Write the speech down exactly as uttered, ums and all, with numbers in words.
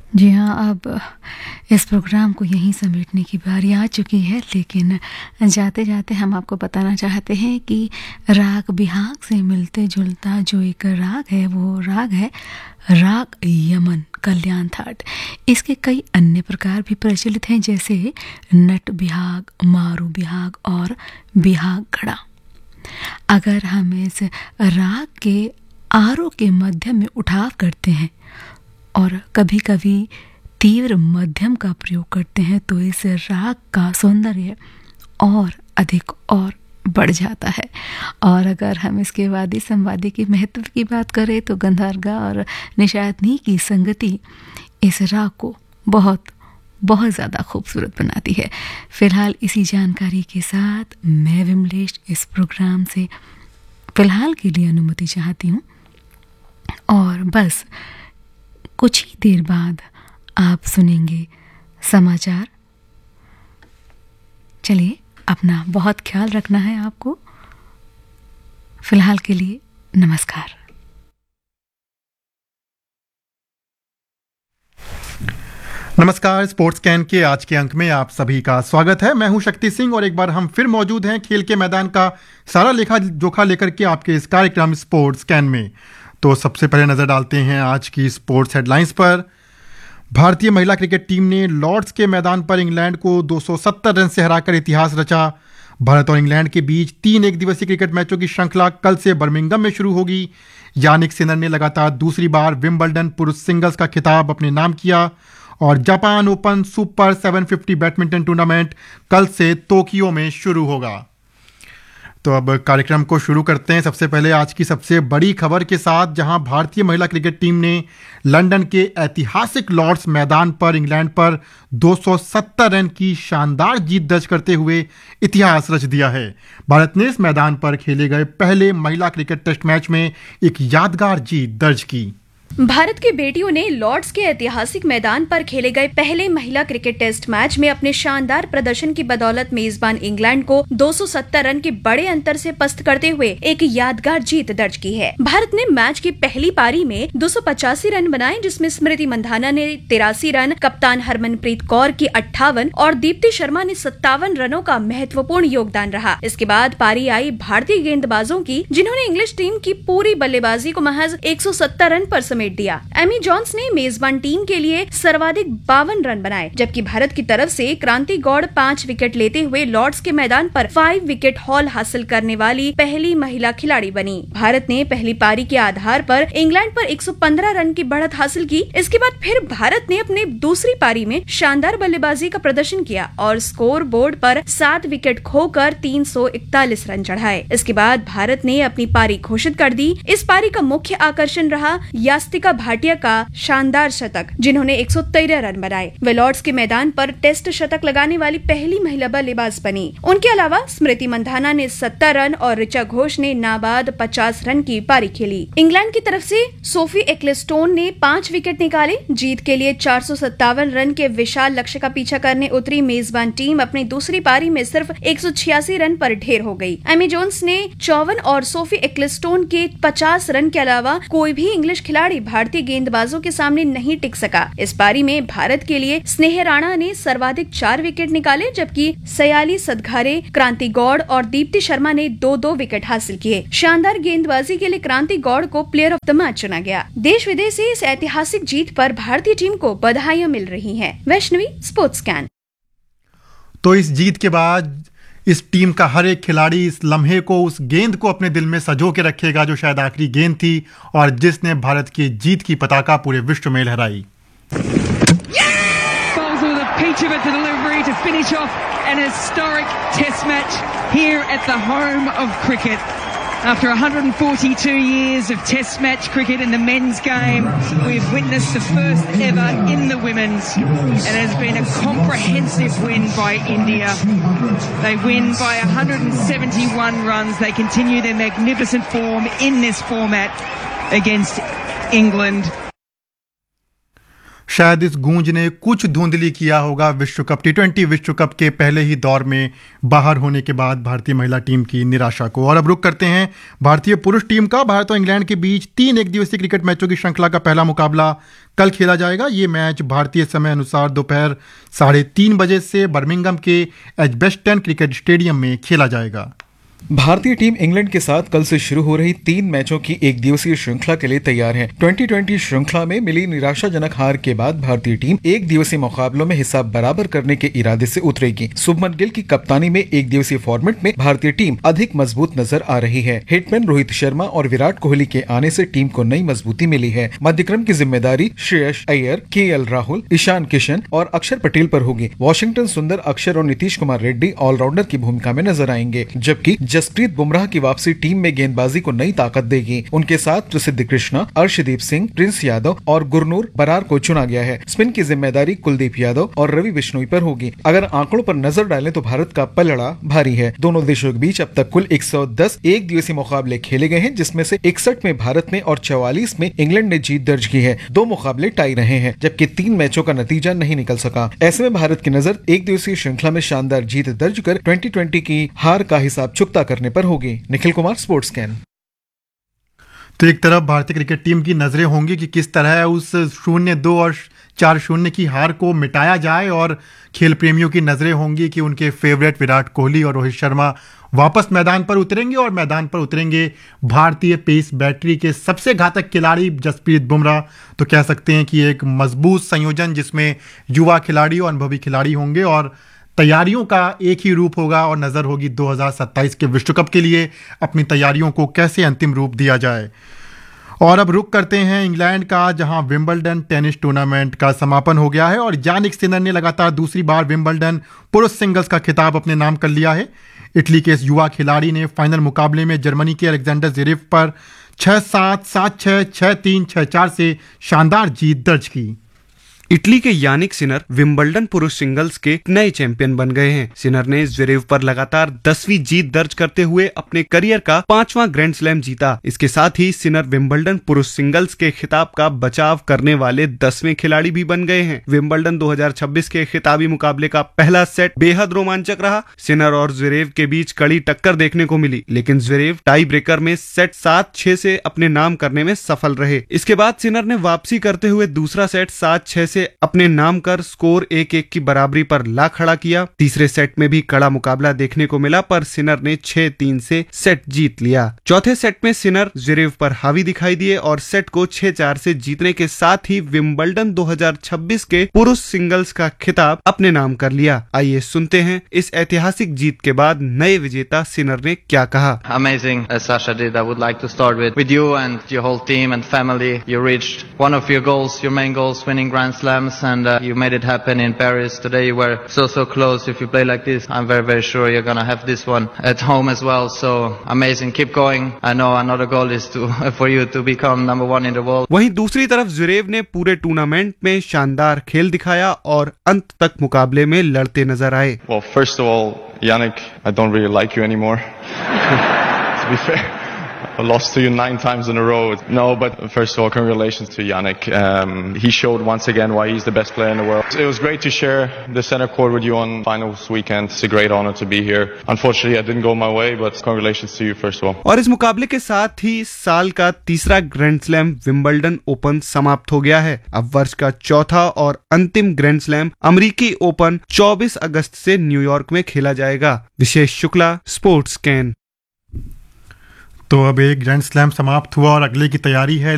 जी हाँ, अब इस प्रोग्राम को यहीं समेटने की बारी आ चुकी है, लेकिन जाते जाते हम आपको बताना चाहते हैं कि राग बिहाग से मिलते जुलता जो एक राग है वो राग है राग यमन कल्याण थाट। इसके कई अन्य प्रकार भी प्रचलित हैं, जैसे नट बिहाग, मारू बिहाग और बिहाग घड़ा। अगर हम इस राग के आरोह के मध्यम में उठाव करते हैं और कभी कभी तीव्र मध्यम का प्रयोग करते हैं तो इस राग का सौंदर्य और अधिक और बढ़ जाता है। और अगर हम इसके वादी संवादी के महत्व की बात करें तो गंधर्गा और निषादनी की संगति इस राग को बहुत बहुत ज़्यादा खूबसूरत बनाती है। फिलहाल इसी जानकारी के साथ मैं विमलेश इस प्रोग्राम से फिलहाल के लिए अनुमति चाहती हूँ और बस कुछ ही देर बाद आप सुनेंगे समाचार। चलिए, अपना बहुत ख्याल रखना है आपको। फिलहाल के लिए नमस्कार। नमस्कार, स्पोर्ट्स कैन के आज के अंक में आप सभी का स्वागत है। मैं हूं शक्ति सिंह और एक बार हम फिर मौजूद हैं खेल के मैदान का सारा लेखा जोखा लेकर के आपके इस कार्यक्रम स्पोर्ट्स कैन में। तो सबसे पहले नजर डालते हैं आज की स्पोर्ट्स हेडलाइंस पर। भारतीय महिला क्रिकेट टीम ने लॉर्ड्स के मैदान पर इंग्लैंड को दो सौ सत्तर रन से हराकर इतिहास रचा। भारत और इंग्लैंड के बीच तीन एक दिवसीय क्रिकेट मैचों की श्रृंखला कल से बर्मिंघम में शुरू होगी। यानिक सिनर ने लगातार दूसरी बार विंबलडन पुरुष सिंगल्स का खिताब अपने नाम किया और जापान ओपन सुपर सात सौ पचास बैडमिंटन टूर्नामेंट कल से टोक्यो में शुरू होगा। तो अब कार्यक्रम को शुरू करते हैं सबसे पहले आज की सबसे बड़ी खबर के साथ, जहां भारतीय महिला क्रिकेट टीम ने लंदन के ऐतिहासिक लॉर्ड्स मैदान पर इंग्लैंड पर दो सौ सत्तर रन की शानदार जीत दर्ज करते हुए इतिहास रच दिया है। भारत ने इस मैदान पर खेले गए पहले महिला क्रिकेट टेस्ट मैच में एक यादगार जीत दर्ज की। भारत की बेटियों ने लॉर्ड्स के ऐतिहासिक मैदान पर खेले गए पहले महिला क्रिकेट टेस्ट मैच में अपने शानदार प्रदर्शन की बदौलत मेजबान इंग्लैंड को दो सौ सत्तर रन के बड़े अंतर से पस्त करते हुए एक यादगार जीत दर्ज की है। भारत ने मैच की पहली पारी में दो सौ पचासी रन बनाए, जिसमें स्मृति मंधाना ने तिरासी रन, कप्तान हरमनप्रीत कौर की अट्ठावन और दीप्ति शर्मा ने सत्तावन रनों का महत्वपूर्ण योगदान रहा। इसके बाद पारी आई भारतीय गेंदबाजों की, जिन्होंने इंग्लिश टीम की पूरी बल्लेबाजी को महज एक सौ सत्तर रन पर समेट दिया। एमी जॉन्स ने मेजबान टीम के लिए सर्वाधिक बावन रन बनाए, जबकि भारत की तरफ से क्रांति गौड़ पांच विकेट लेते हुए लॉर्ड्स के मैदान पर फाइव विकेट हॉल हासिल करने वाली पहली महिला खिलाड़ी बनी। भारत ने पहली पारी के आधार पर इंग्लैंड पर एक सौ पंद्रह रन की बढ़त हासिल की। इसके बाद फिर भारत ने अपने दूसरी पारी में शानदार बल्लेबाजी का प्रदर्शन किया और स्कोर बोर्ड पर सात विकेट खोकर तीन सौ इकतालीस रन चढ़ाए। इसके बाद भारत ने अपनी पारी घोषित कर दी। इस पारी का मुख्य आकर्षण रहा यास्तिका भाटिया का शानदार शतक, जिन्होंने एक सौ तेरह रन बनाए। वे लॉर्ड्स के मैदान पर टेस्ट शतक लगाने वाली पहली महिला बल्लेबाज बनी। उनके अलावा स्मृति मंधाना ने सत्तर रन और ऋचा घोष ने नाबाद पचास रन की पारी खेली। इंग्लैंड की तरफ से सोफी एक्लेस्टोन ने पांच विकेट निकाले। जीत के लिए चार सौ सत्तावन रन के विशाल लक्ष्य का पीछा करने उतरी मेजबान टीम अपनी दूसरी पारी में सिर्फ एक सौ छियासी रन पर ढेर हो गई। एमी जोन्स ने चौवन और सोफी एक्लेस्टोन के पचास रन के अलावा कोई भी इंग्लिश खिलाड़ी भारतीय गेंदबाजों के सामने नहीं टिक सका। इस पारी में भारत के लिए स्नेह राणा ने सर्वाधिक चार विकेट निकाले, जबकि सयाली सदघारे, क्रांति गौड़ और दीप्ति शर्मा ने दो दो विकेट हासिल किए। शानदार गेंदबाजी के लिए क्रांति गौड़ को प्लेयर ऑफ द मैच चुना गया। देश विदेश से इस ऐतिहासिक जीत पर भारतीय टीम को बधाइयां मिल रही हैं। Vaishnavi, sports can. तो इस जीत के बाद इस टीम का हर एक खिलाड़ी इस लम्हे को, उस गेंद को अपने दिल में सजो के रखेगा जो शायद आखिरी गेंद थी और जिसने भारत की जीत की पताका पूरे विश्व में लहराई। After one hundred forty-two years of Test match cricket in the men's game, we've witnessed the first ever in the women's, and it has been a comprehensive win by India. They win by one hundred seventy-one runs. They continue their magnificent form in this format against England. शायद इस गूंज ने कुछ धुंधली किया होगा विश्व cup T twenty विश्व कप के पहले ही दौर में बाहर होने के बाद भारतीय महिला टीम की निराशा को। और अब रुक करते हैं भारतीय पुरुष टीम का। भारत और इंग्लैंड के बीच तीन एक दिवसीय क्रिकेट मैचों की श्रृंखला का पहला मुकाबला कल खेला जाएगा। ये मैच भारतीय समय अनुसार दोपहर साढ़े तीन बजे से बर्मिंघम के एजबेस्टन क्रिकेट स्टेडियम में खेला जाएगा। भारतीय टीम इंग्लैंड के साथ कल से शुरू हो रही तीन मैचों की एक दिवसीय श्रृंखला के लिए तैयार है। ट्वेंटी ट्वेंटी श्रृंखला में मिली निराशाजनक हार के बाद भारतीय टीम एक दिवसीय मुकाबलों में हिसाब बराबर करने के इरादे से उतरेगी। शुभमन गिल की कप्तानी में एक दिवसीय फॉर्मेट में भारतीय टीम अधिक मजबूत नजर आ रही है। हिटमैन रोहित शर्मा और विराट कोहली के आने से टीम को नई मजबूती मिली है। मध्यक्रम की जिम्मेदारी श्रेयस अय्यर, के एल राहुल, ईशान किशन और अक्षर पटेल पर होगी। वॉशिंगटन सुंदर, अक्षर और नीतीश कुमार रेड्डी ऑलराउंडर की भूमिका में नजर आएंगे, जबकि जसप्रीत बुमराह की वापसी टीम में गेंदबाजी को नई ताकत देगी। उनके साथ प्रसिद्ध कृष्णा, अर्शदीप सिंह, प्रिंस यादव और गुरनूर बरार को चुना गया है। स्पिन की जिम्मेदारी कुलदीप यादव और रवि बिश्नोई पर होगी। अगर आंकड़ों पर नजर डालें तो भारत का पलड़ा भारी है। दोनों देशों के बीच अब तक कुल एक सौ दस एक दिवसीय मुकाबले खेले गए हैं, जिसमें से इकसठ में भारत ने और चौवालीस में इंग्लैंड ने जीत दर्ज की है। दो मुकाबले टाई रहे हैं, जबकि तीन मैचों का नतीजा नहीं निकल सका। ऐसे में भारत की नजर एक दिवसीय श्रृंखला में शानदार जीत दर्ज कर ट्वेंटी ट्वेंटी की हार का हिसाब चुकता करने पर होगी। Nikhil Kumar, sports scan. तो एक तरफ भारतीय क्रिकेट टीम की नजरें होंगी कि किस तरह उस शून्य दो और चार शून्य की हार को मिटाया जाए, और खेल प्रेमियों की नजरें होंगी कि उनके फेवरेट विराट कोहली और रोहित शर्मा वापस मैदान पर उतरेंगे और मैदान पर उतरेंगे भारतीय पेस बैटरी के सबसे घातक खिलाड़ी जसप्रीत बुमराह। तो कह सकते हैं कि एक मजबूत संयोजन जिसमें युवा खिलाड़ी और अनुभवी खिलाड़ी होंगे, और तैयारियों का एक ही रूप होगा और नजर होगी दो हज़ार सत्ताईस के विश्व कप के लिए अपनी तैयारियों को कैसे अंतिम रूप दिया जाए। और अब रुक करते हैं इंग्लैंड का, जहां विंबलडन टेनिस टूर्नामेंट का समापन हो गया है और यानिक सिनर ने लगातार दूसरी बार विंबलडन पुरुष सिंगल्स का खिताब अपने नाम कर लिया है। इटली के इस युवा खिलाड़ी ने फाइनल मुकाबले में जर्मनी के अलेक्जेंडर ज़वेरेव पर छह सात, सात छह, छह तीन, छह चार से शानदार जीत दर्ज की। इटली के यानिक सिनर विंबलडन पुरुष सिंगल्स के नए चैंपियन बन गए हैं। सिनर ने ज़वेरेव पर लगातार दसवीं जीत दर्ज करते हुए अपने करियर का पांचवां ग्रैंड स्लैम जीता। इसके साथ ही सिनर विंबलडन पुरुष सिंगल्स के खिताब का बचाव करने वाले दसवें खिलाड़ी भी बन गए हैं। विंबलडन दो हज़ार छब्बीस के खिताबी मुकाबले का पहला सेट बेहद रोमांचक रहा। सिनर और ज़वेरेव के बीच कड़ी टक्कर देखने को मिली, लेकिन ज़वेरेव टाई ब्रेकर में सेट सात छह से अपने नाम करने में सफल रहे। इसके बाद सिनर ने वापसी करते हुए दूसरा सेट सात छह से अपने नाम कर स्कोर एक एक की बराबरी पर ला खड़ा किया। तीसरे सेट में भी कड़ा मुकाबला देखने को मिला, पर सिनर ने छह तीन से सेट जीत लिया। चौथे सेट में सिनर ज़वेरेव पर हावी दिखाई दिए और सेट को छह चार से जीतने के साथ ही विंबलडन दो हज़ार छब्बीस के पुरुष सिंगल्स का खिताब अपने नाम कर लिया। आइए सुनते हैं इस ऐतिहासिक जीत के बाद नए विजेता सिनर ने क्या कहा। Amazing, as Sasha did. I would like to start with with you and your whole team and family. You reached one of your goals, your main goals, winning Grand Slams. And uh, you made it happen in Paris. Today you were so, so close. If you play like this, I'm very, very sure you're going to have this one at home as well. So amazing. Keep going. I know another goal is to for you to become number one in the world. वहीं दूसरी तरफ Zverev ने पूरे tournament में शानदार खेल दिखाया और अंत तक मुकाबले में लड़ते नजर आए। Well, first of all, Yannick, I don't really like you anymore. To be fair. I lost to you nine times in a row. No, but first of all, congratulations to Yannick. Um, he showed once again why he's the best player in the world. It was great to share the center court with you on finals weekend. It's a great honor to be here. Unfortunately, I didn't go my way, but congratulations to you first of all. और इस मुकाबले के साथ ही साल का तीसरा grand slam Wimbledon open समाप्त हो गया है। अब वर्ष का चौथा और अंतिम ग्रैंड स्लैम अमेरिकी ओपन चौबीस अगस्त से न्यूयॉर्क में खेला जाएगा। विशेष शुक्ला, स्पोर्ट्स स्कैन। तो अब एक ग्रैंड स्लैम समाप्त हुआ और अगले की तैयारी है।